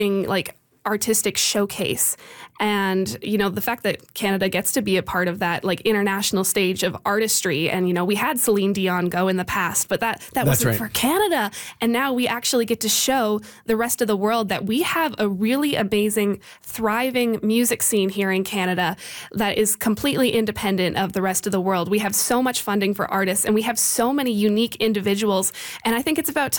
like artistic showcase. And, you know, the fact that Canada gets to be a part of that, like, international stage of artistry. And, you know, we had Celine Dion go in the past, but that wasn't for Canada. And now we actually get to show the rest of the world that we have a really amazing, thriving music scene here in Canada that is completely independent of the rest of the world. We have so much funding for artists, and we have so many unique individuals. And I think it's about